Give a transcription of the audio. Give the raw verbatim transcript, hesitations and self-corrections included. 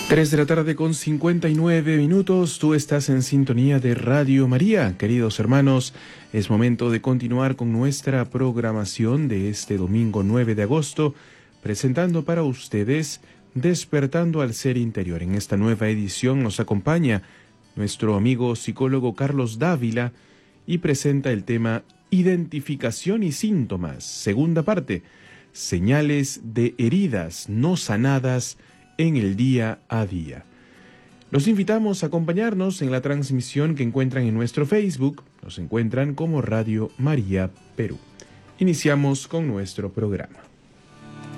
Tres de la tarde con cincuenta y nueve minutos, tú estás en sintonía de Radio María. Queridos hermanos, es momento de continuar con nuestra programación de este domingo nueve de agosto, presentando para ustedes Despertando al Ser Interior. En esta nueva edición nos acompaña nuestro amigo psicólogo Carlos Dávila y presenta el tema Identificación y síntomas, segunda parte, señales de heridas no sanadas en el día a día. Los invitamos a acompañarnos en la transmisión que encuentran en nuestro Facebook. Nos encuentran como Radio María Perú. Iniciamos con nuestro programa.